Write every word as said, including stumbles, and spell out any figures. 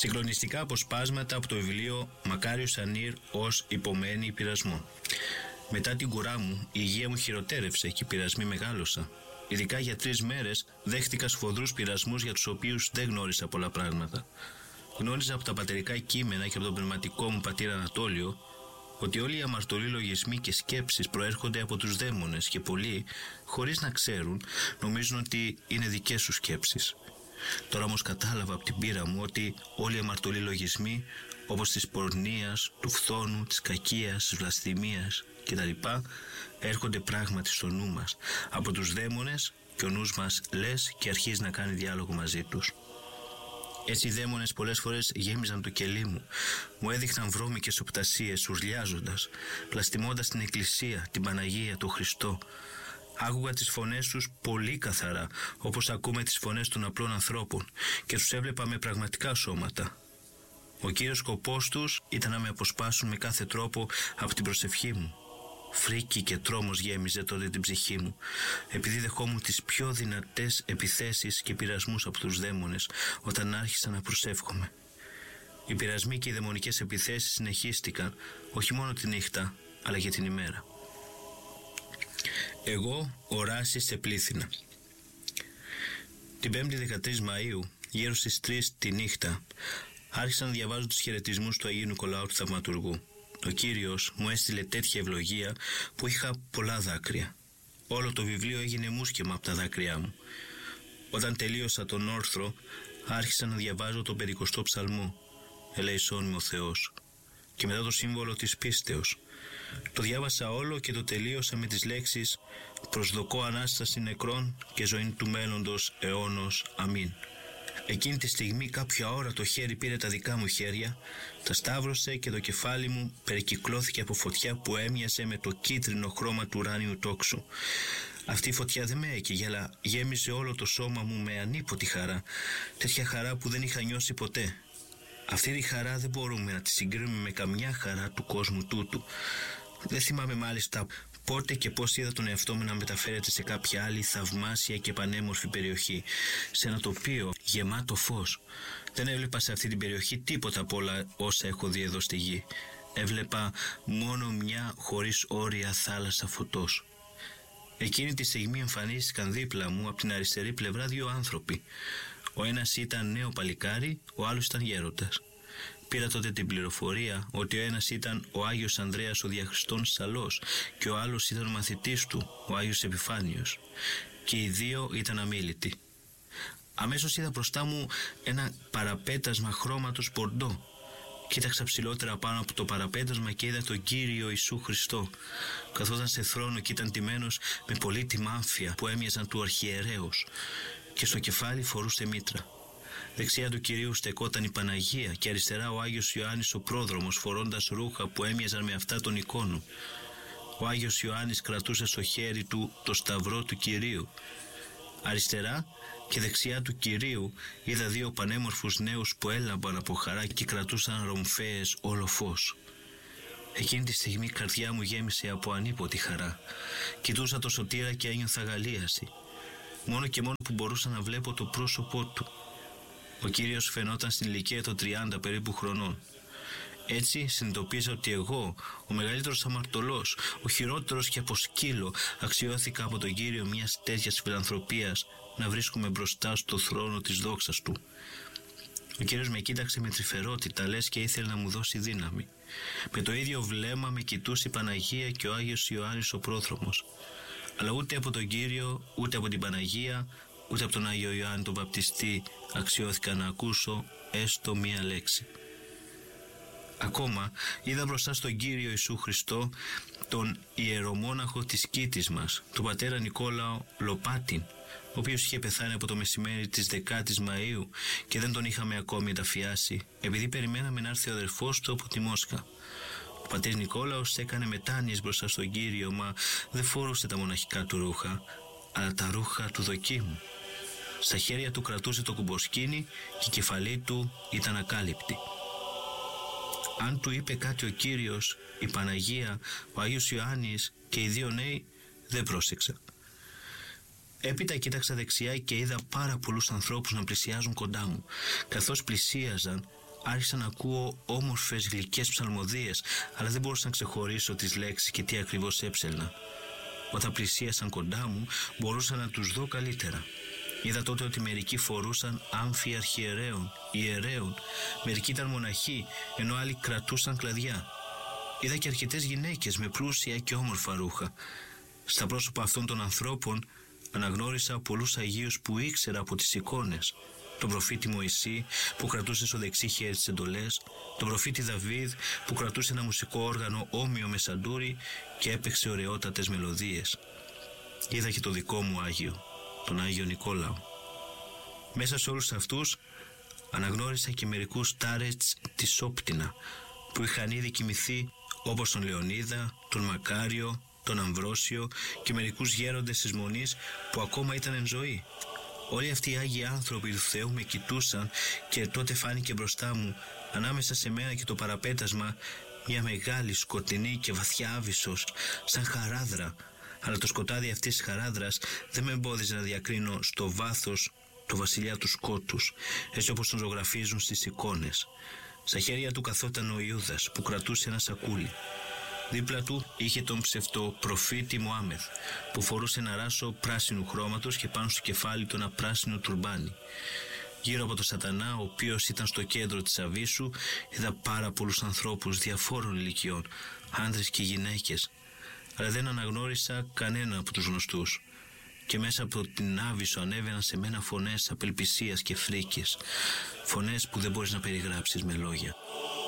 Συγκλονιστικά αποσπάσματα από το βιβλίο Μακάριος Ανήρ ως υπομένη πειρασμών. Μετά την κουρά μου, η υγεία μου χειροτέρευσε και οι πειρασμοί μεγάλωσαν. Ειδικά για τρεις μέρες δέχτηκα σφοδρούς πειρασμούς για τους οποίους δεν γνώρισα πολλά πράγματα. Γνώριζα από τα πατερικά κείμενα και από τον πνευματικό μου πατήρα Ανατόλιο ότι όλοι οι αμαρτωλοί λογισμοί και σκέψεις προέρχονται από τους δαίμονες και πολλοί, χωρίς να ξέρουν, νομίζουν ότι είναι δικές τους σκέψεις. Τώρα όμως κατάλαβα από την πείρα μου ότι όλοι οι αμαρτωλοί λογισμοί, όπως της πορνείας, του φθόνου, της κακίας, της βλασφημίας κτλ, έρχονται πράγματι στο νου μας από τους δαίμονες και ο νους μας λες και αρχίζει να κάνει διάλογο μαζί τους. Έτσι οι δαίμονες πολλές φορές γέμιζαν το κελί μου, μου έδειχναν βρώμικες οπτασίες ουρλιάζοντας, πλαστιμώντας την Εκκλησία, την Παναγία, τον Χριστό. Άκουγα τις φωνές τους πολύ καθαρά, όπως ακούμε τις φωνές των απλών ανθρώπων, και τους έβλεπα με πραγματικά σώματα. Ο κύριος σκοπός τους ήταν να με αποσπάσουν με κάθε τρόπο από την προσευχή μου. Φρίκη και τρόμος γέμιζε τότε την ψυχή μου, επειδή δεχόμουν τις πιο δυνατές επιθέσεις και πειρασμούς από τους δαίμονες όταν άρχισα να προσεύχομαι. Οι πειρασμοί και οι δαιμονικές επιθέσεις συνεχίστηκαν όχι μόνο τη νύχτα, αλλά και την ημέρα. Εγώ οράσει σε πλήθυνα. Την πέμπτη δεκατρείς Μαΐου, γύρω στις τρεις τη νύχτα, άρχισα να διαβάζω τους χαιρετισμούς του Αγίου Νικολάου του Θαυματουργού. Ο Κύριος μου έστειλε τέτοια ευλογία που είχα πολλά δάκρυα. Όλο το βιβλίο έγινε μουσκεμα από τα δάκρυά μου. Όταν τελείωσα τον όρθρο, άρχισα να διαβάζω τον πενηκοστό ψαλμό, «Ελέησόν με ο Θεός», και μετά το σύμβολο της πίστεως. Το διάβασα όλο και το τελείωσα με τις λέξεις «Προσδοκώ Ανάσταση νεκρών και ζωή του μέλλοντος αιώνος. Αμήν». Εκείνη τη στιγμή κάποια ώρα το χέρι πήρε τα δικά μου χέρια, τα σταύρωσε και το κεφάλι μου περικυκλώθηκε από φωτιά που έμοιαζε με το κίτρινο χρώμα του ουράνιου τόξου. Αυτή η φωτιά δεν με έκαιγε, αλλά γέμιζε όλο το σώμα μου με ανίποτη χαρά, τέτοια χαρά που δεν είχα νιώσει ποτέ. Αυτή τη χαρά δεν μπορούμε να τη συγκρίνουμε με καμιά χαρά του κόσμου τούτου. Δεν θυμάμαι μάλιστα πότε και πώς είδα τον εαυτό μου να μεταφέρεται σε κάποια άλλη θαυμάσια και πανέμορφη περιοχή, σε ένα τοπίο γεμάτο φως. Δεν έβλεπα σε αυτή την περιοχή τίποτα από όλα όσα έχω δει εδώ στη γη. Έβλεπα μόνο μια χωρίς όρια θάλασσα φωτός. Εκείνη τη στιγμή εμφανίστηκαν δίπλα μου από την αριστερή πλευρά δύο άνθρωποι. Ο ένας ήταν νέο παλικάρι, ο άλλος ήταν γέροντας. Πήρα τότε την πληροφορία ότι ο ένας ήταν ο Άγιος Ανδρέας ο Διαχριστών Σαλός και ο άλλος ήταν ο μαθητής του, ο Άγιος Επιφάνιος. Και οι δύο ήταν αμίλητοι. Αμέσως είδα μπροστά μου ένα παραπέτασμα χρώματος μπορντό. Κοίταξα ψηλότερα πάνω από το παραπέτασμα και είδα τον Κύριο Ιησού Χριστό. Καθόταν σε θρόνο και ήταν τιμένος με πολύτιμα άμφια που έμοιαζαν του αρχιερέως, και στο κεφάλι φορούσε μήτρα. Δεξιά του Κυρίου στεκόταν η Παναγία και αριστερά ο Άγιος Ιωάννης ο πρόδρομος, φορώντας ρούχα που έμοιαζαν με αυτά των εικόνων. Ο Άγιος Ιωάννης κρατούσε στο χέρι του το σταυρό του Κυρίου. Αριστερά και δεξιά του Κυρίου είδα δύο πανέμορφους νέους που έλαμπαν από χαρά και κρατούσαν ρομφαίες όλο φως. Εκείνη τη στιγμή η καρδιά μου γέμισε από ανίποτη χαρά. Κοιτούσα το Σωτήρα και ένιωθα αγαλίαση. Μόνο και μόνο που μπορούσα να βλέπω το πρόσωπό του. Ο Κύριος φαινόταν στην ηλικία των τριάντα περίπου χρονών. Έτσι συνειδητοποίησα ότι εγώ, ο μεγαλύτερος αμαρτωλός, ο χειρότερος και από σκύλο, αξιώθηκα από τον Κύριο μιας τέτοιας φιλανθρωπίας να βρίσκομαι μπροστά στο θρόνο της δόξας του. Ο Κύριος με κοίταξε με τρυφερότητα, λες και ήθελε να μου δώσει δύναμη. Με το ίδιο βλέμμα με κοιτούσε η Παναγία και ο Άγιος Ιωάννης ο πρόδρομος. Αλλά ούτε από τον Κύριο, ούτε από την Παναγία, ούτε από τον Άγιο Ιωάννη τον Βαπτιστή αξιώθηκα να ακούσω έστω μία λέξη. Ακόμα είδα μπροστά στον Κύριο Ιησού Χριστό τον ιερομόναχο της Κήτης μας, τον πατέρα Νικόλαο Λοπάτιν, ο οποίος είχε πεθάνει από το μεσημέρι της δεκάτης Μαΐου και δεν τον είχαμε ακόμη ενταφιάσει, επειδή περιμέναμε να έρθει ο αδερφός του από τη Μόσχα. Ο πατήρ Νικόλαος έκανε μετάνοιες μπροστά στον Κύριο, μα δεν φορούσε τα μοναχικά του ρούχα, αλλά τα ρούχα του δοκίμου. Στα χέρια του κρατούσε το κουμποσκίνι και η κεφαλή του ήταν ακάλυπτη. Αν του είπε κάτι ο Κύριος, η Παναγία, ο Άγιος Ιωάννης και οι δύο νέοι, δεν πρόσεξα. Έπειτα κοίταξα δεξιά και είδα πάρα πολλούς ανθρώπους να πλησιάζουν κοντά μου. Καθώς πλησίαζαν, άρχισα να ακούω όμορφες γλυκές ψαλμοδίες, αλλά δεν μπορούσα να ξεχωρίσω τις λέξεις και τι ακριβώς έψελνα. Όταν πλησίασαν κοντά μου, μπορούσα να τους δω καλύτερα. Είδα τότε ότι μερικοί φορούσαν άμφοι αρχιερέων, ιερέων, μερικοί ήταν μοναχοί, ενώ άλλοι κρατούσαν κλαδιά. Είδα και αρκετές γυναίκες με πλούσια και όμορφα ρούχα. Στα πρόσωπα αυτών των ανθρώπων αναγνώρισα πολλούς Αγίους που ήξερα από τις εικόνες. Τον προφήτη Μωυσή που κρατούσε στο δεξί χέρι τις εντολές, τον προφήτη Δαβίδ που κρατούσε ένα μουσικό όργανο όμοιο με σαντούρι και έπαιξε ωραιότατες μελωδίες. Είδα και το δικό μου Άγιο, τον Άγιο Νικόλαο. Μέσα σε όλους αυτούς αναγνώρισα και μερικούς τάρετς της Όπτινα που είχαν ήδη κοιμηθεί, όπως τον Λεωνίδα, τον Μακάριο, τον Αμβρόσιο και μερικούς γέροντες της Μονής που ακόμα ήταν εν ζωή. Όλοι αυτοί οι Άγιοι άνθρωποι του Θεού με κοιτούσαν και τότε φάνηκε μπροστά μου, ανάμεσα σε μένα και το παραπέτασμα, μια μεγάλη σκοτεινή και βαθιά άβυσσος, σαν χαράδρα, αλλά το σκοτάδι αυτής της χαράδρας δεν με εμπόδιζε να διακρίνω στο βάθος το βασιλιά του σκότους, έτσι όπως τον ζωγραφίζουν στις εικόνες. Στα χέρια του καθόταν ο Ιούδας που κρατούσε ένα σακούλι. Δίπλα του είχε τον ψευτοπροφήτη Μωάμεθ που φορούσε ένα ράσο πράσινου χρώματος και πάνω στο κεφάλι του ένα πράσινο τουρμπάνι. Γύρω από τον Σατανά, ο οποίος ήταν στο κέντρο της αβύσσου, είδα πάρα πολλούς ανθρώπους διαφόρων ηλικιών, άντρες και γυναίκες, αλλά δεν αναγνώρισα κανένα από τους γνωστούς. Και μέσα από την άβυσσο ανέβαιναν σε μένα φωνές απελπισίας και φρίκης, φωνές που δεν μπορείς να περιγράψεις με λόγια.